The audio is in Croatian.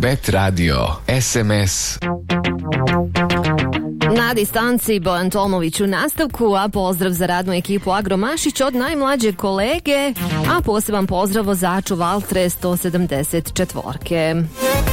Bet Radio, SMS. Na distanci Bojan Tolmović u nastavku, a pozdrav za radnu ekipu Agromašić od najmlađe kolege, a poseban pozdrav vozaču Valtre 174.